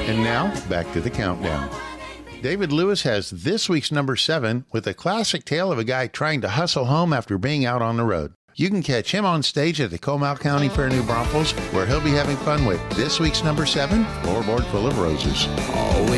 And now, back to the countdown. David Lewis has this week's number 7 with a classic tale of a guy trying to hustle home after being out on the road. You can catch him on stage at the Comal County Fair New Braunfels, where he'll be having fun with this week's number 7, Floorboard Full of Roses. Always